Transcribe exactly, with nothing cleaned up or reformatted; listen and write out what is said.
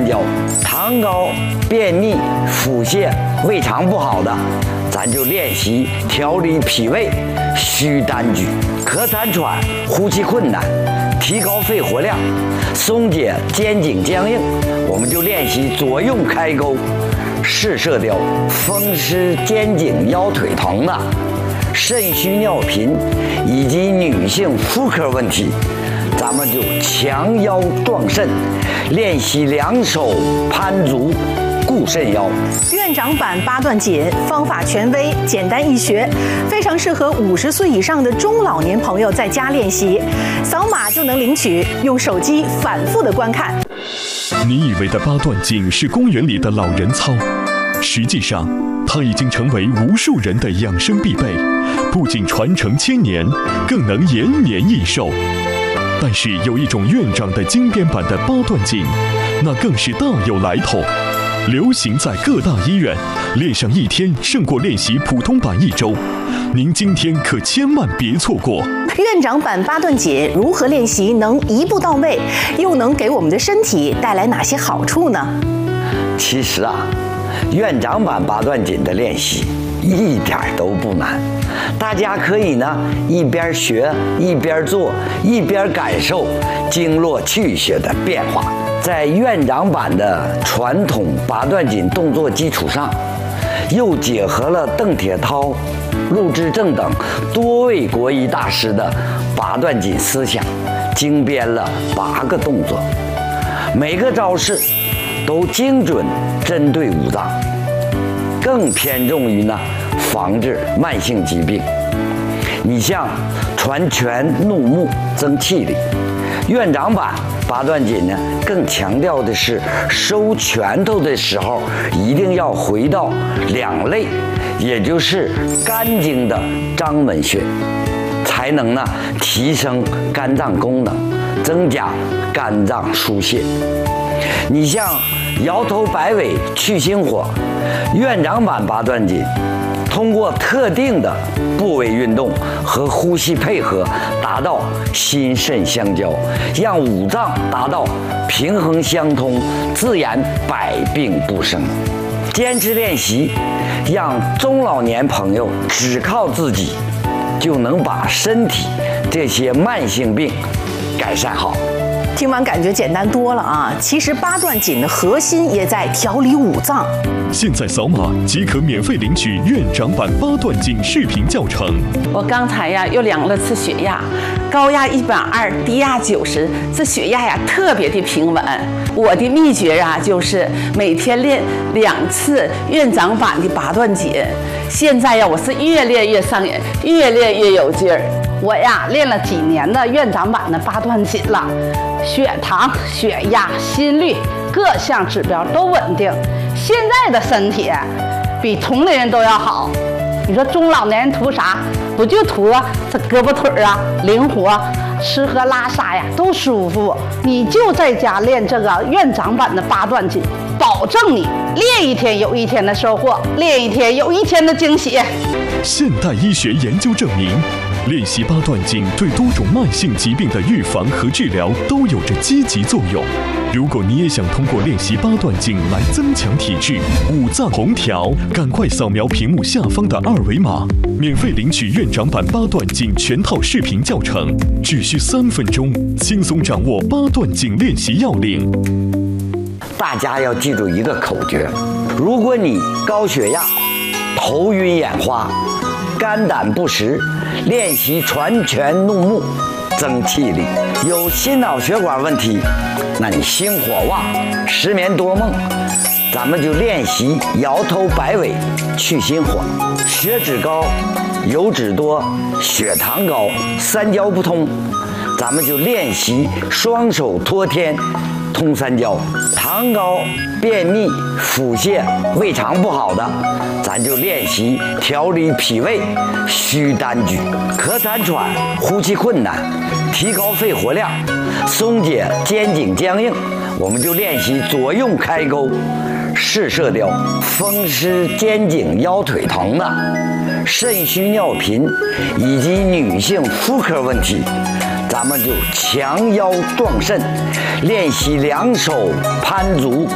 焦；糖高、便秘、腹泻、胃肠不好的，咱就练习调理脾胃、虚胆举；咳痰喘、呼吸困难，提高肺活量，松解肩颈僵硬，我们就练习左右开钩、视射雕；风湿肩颈腰腿疼的，肾虚尿频以及女性妇科问题，咱们就强腰壮肾，练习两手攀足，固肾腰。 院长版八段锦方法权威，简单易学，非常适合五十岁以上的中老年朋友在家练习，扫码就能领取，用手机反复的观看。 你以为的八段锦是公园里的老人操，实际上它已经成为无数人的养生必备，不仅传承千年，更能延年益寿。但是有一种院长的经典版的八段锦，那更是大有来头，流行在各大医院，练上一天胜过练习普通版一周。您今天可千万别错过。 院长版八段锦如何练习能一步到位，又能给我们的身体带来哪些好处呢？ 其实啊，院长版八段锦的练习一点都不难，大家可以呢一边学一边做，一边感受经络气血的变化。在院长版的传统八段锦动作基础上，又结合了邓铁涛、陆之正等多位国医大师的八段锦思想，精编了八个动作，每个招式都精准针对五脏，更偏重于呢防治慢性疾病。你像传拳怒目增气力，院长版八段锦呢更强调的是收拳头的时候一定要回到两肋，也就是肝经的章门穴，才能呢提升肝脏功能，增加肝脏疏泄。你像摇头摆尾去心火，院长版八段锦通过特定的部位运动和呼吸配合，达到心肾相交，让五脏达到平衡相通，自然百病不生。坚持练习，让中老年朋友只靠自己就能把身体这些慢性病改善好。 听完感觉简单多了啊！其实八段锦的核心也在调理五脏。 现在扫码即可免费领取院长版八段锦视频教程。 我刚才呀又量了次血压，高压一百二，低压九十，这血压呀特别的平稳。我的秘诀啊就是每天练两次院长版的八段锦。现在呀我是越练越上瘾，越练越有劲儿。 我呀练了几年的院长版的八段锦了，血糖、血压、心率各项指标都稳定，现在的身体比同龄人都要好。你说中老年人图啥？不就图这胳膊腿啊灵活，吃喝拉撒呀都舒服。你就在家练这个院长版的八段锦，保证你练一天有一天的收获，练一天有一天的惊喜。 现代医学研究证明，练习八段锦对多种慢性疾病的预防和治疗都有着积极作用。如果你也想通过练习八段锦来增强体质、五脏同调，赶快扫描屏幕下方的二维码，免费领取院长版八段锦全套视频教程，只需三分钟，轻松掌握八段锦练习要领。 大家要记住一个口诀：如果你高血压、头晕眼花、肝胆不实，练习传拳怒目增气力；有心脑血管问题，那你心火旺、失眠多梦，咱们就练习摇头摆尾去心火；血脂高、油脂多、血糖高、三焦不通，咱们就练习双手托天通三焦；糖高、便秘、腹泻、胃肠不好的，咱就练习调理脾胃、虚胆举；咳痰喘、呼吸困难，提高肺活量，松解肩颈僵硬，我们就练习左右开钩、视射雕；风湿肩颈腰腿疼的，肾虚尿频以及女性妇科问题，咱们就强腰壮肾，练习两手攀足，